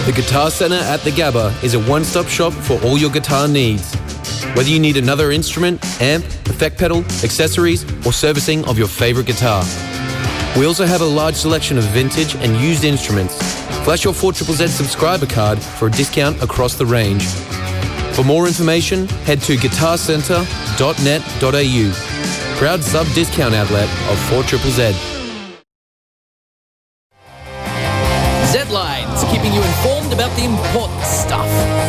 The Guitar Centre at the Gabba is a one-stop shop for all your guitar needs. Whether you need another instrument, amp, effect pedal, accessories, or servicing of your favourite guitar. We also have a large selection of vintage and used instruments. Flash your 4ZZZ subscriber card for a discount across the range. For more information, head to guitarcentre.net.au. Proud sub-discount outlet of 4ZZZ. Z-Lines, keeping you informed about the important stuff.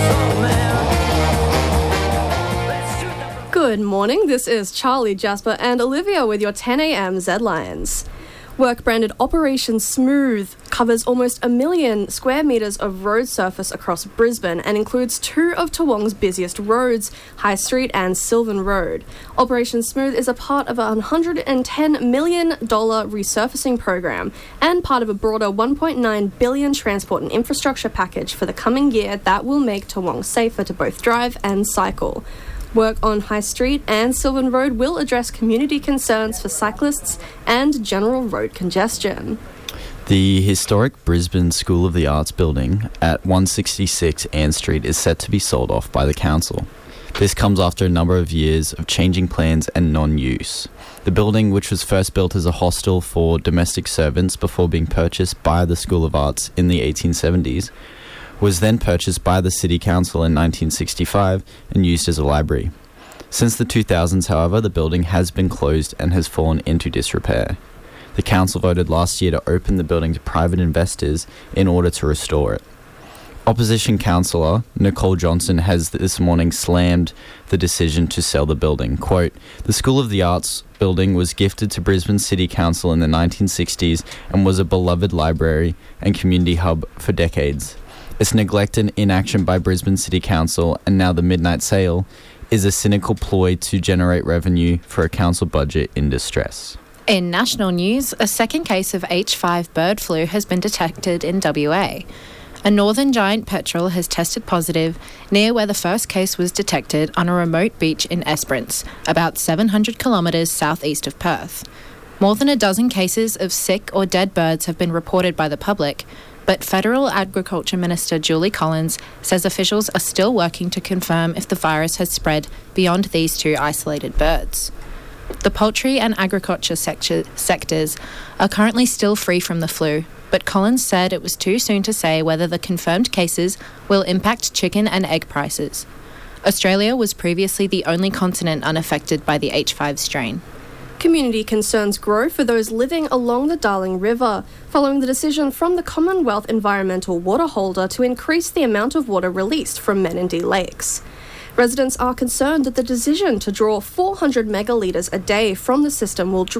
Good morning, this is Charlie, Jasper and Olivia with your 10 a.m. Z-Lines. Work-branded Operation Smooth covers almost 1 million square metres of road surface across Brisbane and includes two of Toowong's busiest roads, High Street and Sylvan Road. Operation Smooth is a part of a $110 million resurfacing program and part of a broader $1.9 billion transport and infrastructure package for the coming year that will make Toowong safer to both drive and cycle. Work on High Street and Sylvan Road will address community concerns for cyclists and general road congestion. The historic Brisbane School of the Arts building at 166 Ann Street is set to be sold off by the council. This comes after a number of years of changing plans and non-use. The building, which was first built as a hostel for domestic servants before being purchased by the School of Arts in the 1870s, was then purchased by the City Council in 1965 and used as a library. Since the 2000s, however, the building has been closed and has fallen into disrepair. The council voted last year to open the building to private investors in order to restore it. Opposition councillor Nicole Johnson has this morning slammed the decision to sell the building. Quote, "The School of the Arts building was gifted to Brisbane City Council in the 1960s and was a beloved library and community hub for decades. Its neglect and inaction by Brisbane City Council and now the midnight sale is a cynical ploy to generate revenue for a council budget in distress." In national news, a second case of H5 bird flu has been detected in WA. A northern giant petrel has tested positive near where the first case was detected on a remote beach in Esperance, about 700 kilometres southeast of Perth. More than a dozen cases of sick or dead birds have been reported by the public, but Federal Agriculture Minister Julie Collins says officials are still working to confirm if the virus has spread beyond these two isolated birds. The poultry and agriculture sectors are currently still free from the flu, but Collins said it was too soon to say whether the confirmed cases will impact chicken and egg prices. Australia was previously the only continent unaffected by the H5 strain. Community concerns grow for those living along the Darling River, following the decision from the Commonwealth Environmental Water Holder to increase the amount of water released from Menindee Lakes. Residents are concerned that the decision to draw 400 megalitres a day from the system will